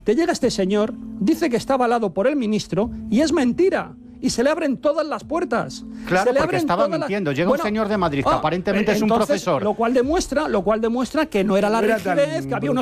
Te llega este señor, dice que está avalado por el ministro y es mentira. Y se le abren todas las puertas. Claro, porque estaba mintiendo. Llega un señor de Madrid que aparentemente es un profesor. Lo cual demuestra que no era la rigidez, que había unos